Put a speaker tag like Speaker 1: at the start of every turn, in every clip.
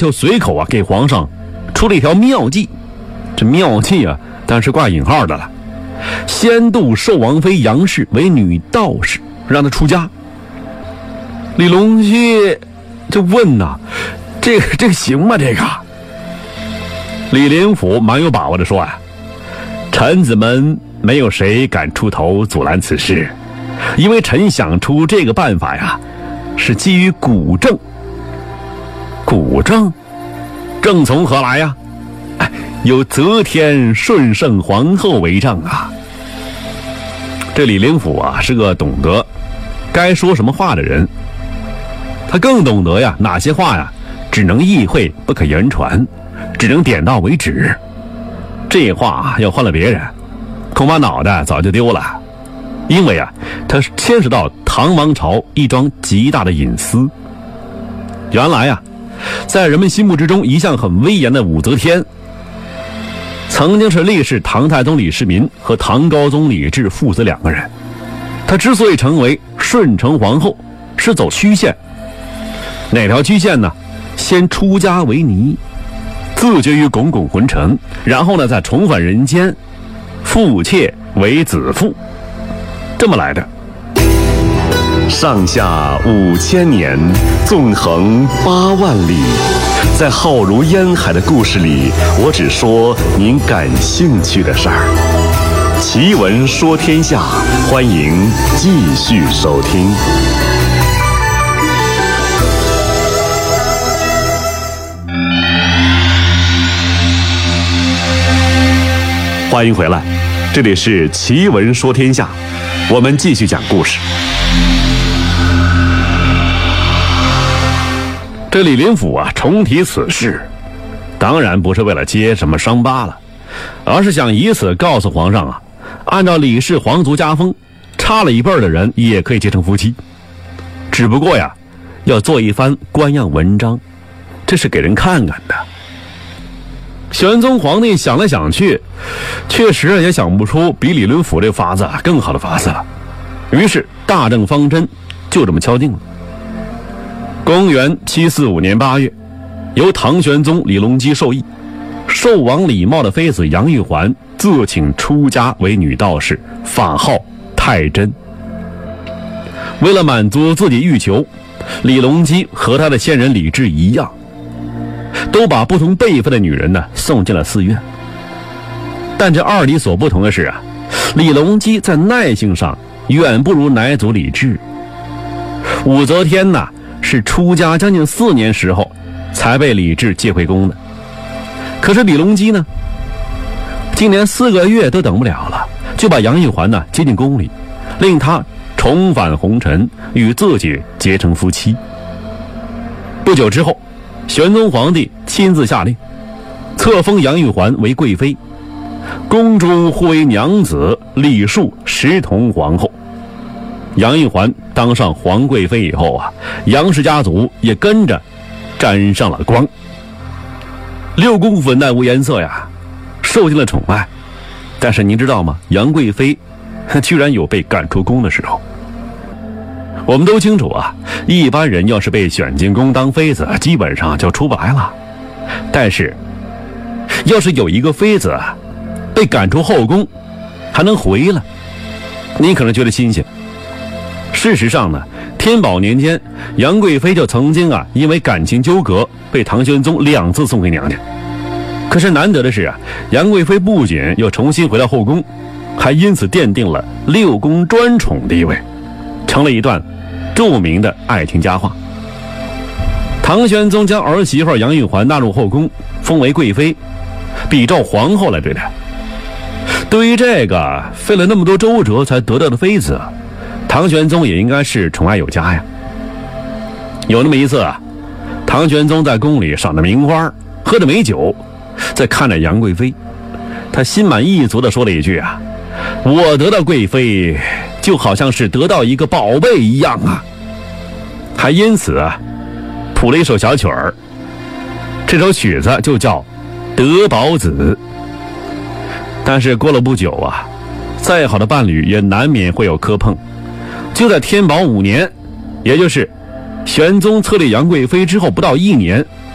Speaker 1: 就随口啊给皇上出了一条妙计。这妙计啊当然是挂引号的了，先度寿王妃杨氏为女道士，让她出家。李隆基就问呐，这个行吗？这个李林甫蛮有把握的说啊，臣子们没有谁敢出头阻拦此事，因为臣想出这个办法呀，是基于古政。古政？政从何来呀？有则天顺圣皇后为证啊。这李林甫啊是个懂得该说什么话的人，他更懂得呀哪些话呀只能意会不可言传，只能点到为止。这话要换了别人，恐怕脑袋早就丢了，因为啊它牵涉到唐王朝一桩极大的隐私。原来啊在人们心目之中一向很威严的武则天，曾经是历世唐太宗李世民和唐高宗李治父子两个人。他之所以成为顺承皇后，是走曲线。哪条曲线呢？先出家为尼，自绝于滚滚红尘，然后呢再重返人间，父妾为子父，这么来的。
Speaker 2: 上下5000年，纵横8万里，在浩如烟海的故事里，我只说您感兴趣的事儿。奇闻说天下，欢迎继续收听。欢迎回来，这里是奇闻说天下，我们继续讲故事。
Speaker 1: 这李林甫啊重提此事，当然不是为了揭什么伤疤了，而是想以此告诉皇上啊，按照李氏皇族家风，差了一辈的人也可以结成夫妻，只不过呀要做一番官样文章，这是给人看看的。玄宗皇帝想来想去，确实也想不出比李林甫这法子更好的法子了，于是大政方针就这么敲定了。公元745年8月，由唐玄宗李隆基授意，寿王李瑁的妃子杨玉环自请出家为女道士，法号太真。为了满足自己欲求，李隆基和他的先人李治一样，都把不同辈分的女人呢送进了寺院。但这二李所不同的是啊，李隆基在耐性上远不如奶祖李治。武则天呢是出家将近4年时候才被李治接回宫的，可是李隆基呢竟连4个月都等不了了，就把杨玉环呢接进宫里，令她重返红尘，与自己结成夫妻。不久之后，玄宗皇帝亲自下令册封杨玉环为贵妃，宫中呼为娘子，礼数实同皇后。杨玉环当上皇贵妃以后啊，杨氏家族也跟着沾上了光。6宫粉黛无颜色呀，受尽了宠爱。但是您知道吗？杨贵妃居然有被赶出宫的时候。我们都清楚啊，一般人要是被选进宫当妃子，基本上就出不来了。但是要是有一个妃子被赶出后宫还能回来，你可能觉得新鲜。事实上呢，天宝年间杨贵妃就曾经因为感情纠葛被唐玄宗2次送回娘家。可是难得的是杨贵妃不仅又重新回到后宫，还因此奠定了6宫专宠地位，成了一段著名的爱情佳话。唐玄宗将儿媳妇杨玉环纳入后宫，封为贵妃，比照皇后来对待。对于这个费了那么多周折才得到的妃子，唐玄宗也应该是宠爱有加呀。有那么一次唐玄宗在宫里赏着名花，喝着美酒，在看着杨贵妃，他心满意足地说了一句我得到贵妃就好像是得到一个宝贝一样还因此谱了一首小曲儿，这首曲子就叫德宝子。但是过了不久再好的伴侣也难免会有磕碰。就在天宝5年，也就是玄宗册立杨贵妃之后不到1年，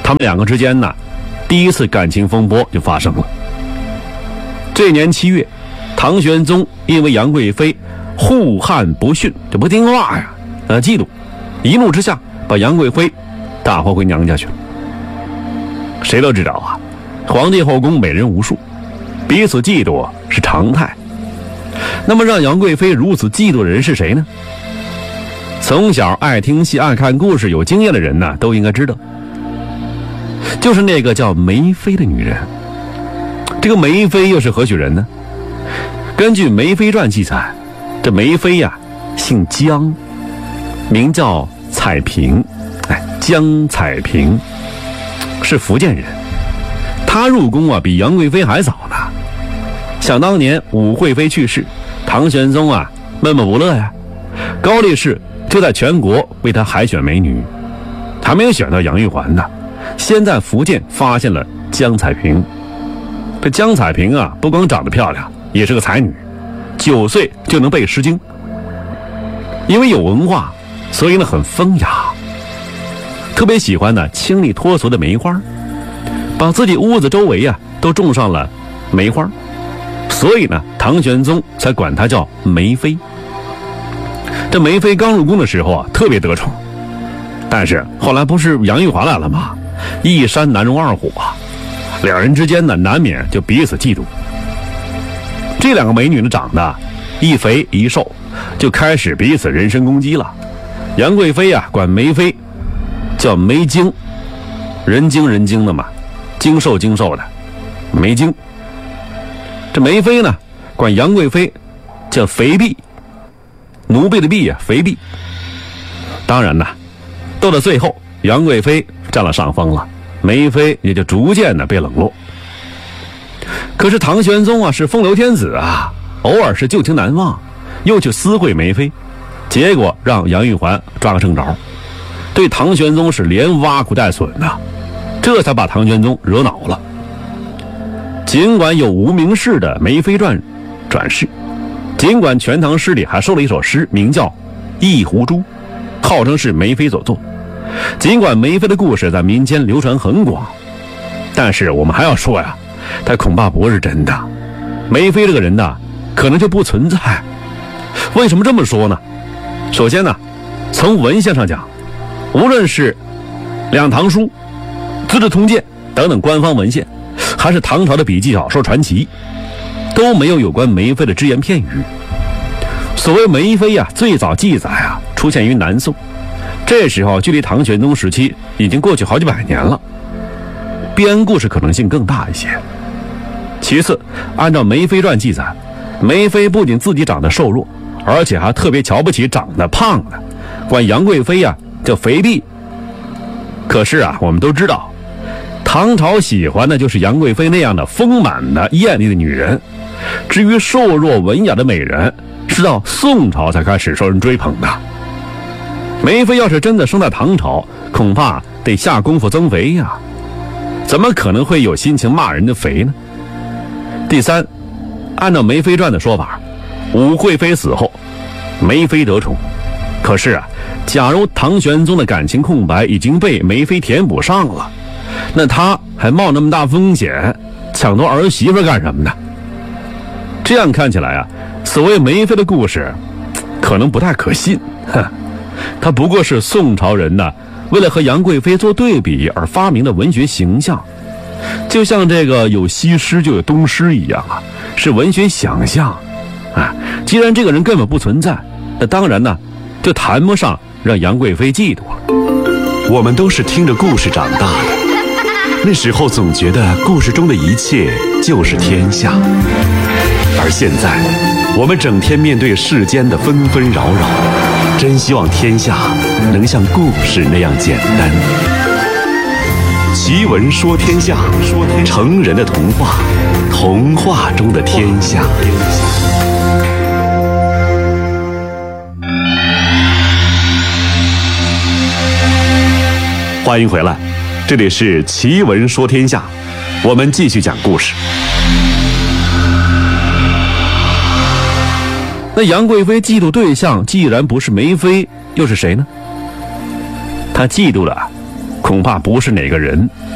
Speaker 1: 他们两个之间呢，第一次感情风波就发生了。这年7月，唐玄宗因为杨贵妃护汉不逊，就不听话呀，嫉妒，一怒之下把杨贵妃打发回娘家去了。谁都知道啊，皇帝后宫美人无数，彼此嫉妒是常态。那么让杨贵妃如此嫉妒的人是谁呢？从小爱听戏爱看故事有经验的人呢，都应该知道，就是那个叫梅妃的女人。这个梅妃又是何许人呢？根据《梅妃传》记载，这梅妃呀，姓江，名叫彩萍，江彩萍，是福建人。她入宫啊，比杨贵妃还早呢。想当年武惠妃去世，唐玄宗啊闷闷不乐呀，高力士就在全国为她海选美女，还没有选到杨玉环呢，先在福建发现了江彩萍。这江彩萍啊，不光长得漂亮，也是个才女，9岁就能背《诗经》。因为有文化，所以呢很风雅，特别喜欢呢清丽脱俗的梅花，把自己屋子周围啊都种上了梅花，所以呢唐玄宗才管她叫梅妃。这梅妃刚入宫的时候啊，特别得宠，但是后来不是杨玉环来了吗？一山难容二虎啊，两人之间呢难免就彼此嫉妒。这两个美女呢长得一肥一瘦，就开始彼此人身攻击了。杨贵妃啊管梅妃叫梅精，人精的嘛，精瘦的梅精。这梅妃呢管杨贵妃叫肥婢，奴婢的婢啊，肥婢。当然呢，到了最后，杨贵妃占了上风了，梅妃也就逐渐的被冷落。可是唐玄宗啊是风流天子啊，偶尔是旧情难忘，又去私会梅妃，结果让杨玉环抓个正着，对唐玄宗是连挖苦带损呐，这才把唐玄宗惹恼了。尽管有无名氏的《梅妃传》转世，尽管《全唐诗》里还收了一首诗，名叫《一壶珠》，号称是梅妃所作，尽管梅妃的故事在民间流传很广，但是我们还要说呀，她恐怕不是真的。梅妃这个人呢，可能就不存在。为什么这么说呢？首先呢，从文献上讲，无论是两唐书、资治通鉴等等官方文献，还是唐朝的笔记小说传奇，都没有有关梅妃的只言片语。所谓梅妃啊，最早记载啊出现于南宋，这时候距离唐玄宗时期已经过去好几百年了，编故事可能性更大一些。其次，按照《梅妃传》记载，梅妃不仅自己长得瘦弱，而且还特别瞧不起长得胖的，管杨贵妃啊叫肥婢。可是啊，我们都知道，唐朝喜欢的就是杨贵妃那样的丰满的艳丽的女人，至于瘦弱文雅的美人，是到宋朝才开始受人追捧的。梅妃要是真的生在唐朝，恐怕得下功夫增肥呀，怎么可能会有心情骂人的肥呢？第三，按照《梅妃传》的说法，武惠妃死后，梅妃得宠。可是啊，假如唐玄宗的感情空白已经被梅妃填补上了，那他还冒那么大风险抢夺儿媳妇干什么呢？这样看起来啊，所谓梅妃的故事可能不太可信。他不过是宋朝人呢为了和杨贵妃做对比而发明的文学形象，就像这个有西施就有东施一样啊，是文学想象啊。既然这个人根本不存在，那当然呢就谈不上让杨贵妃嫉妒了。
Speaker 2: 我们都是听着故事长大的，那时候总觉得故事中的一切就是天下，而现在我们整天面对世间的纷纷扰扰，真希望天下能像故事那样简单。奇闻说天下，成人的童话，童话中的天下。欢迎回来，这里是奇闻说天下，我们继续讲故事。
Speaker 1: 那杨贵妃嫉妒对象既然不是梅妃，又是谁呢？她嫉妒的恐怕不是哪个人，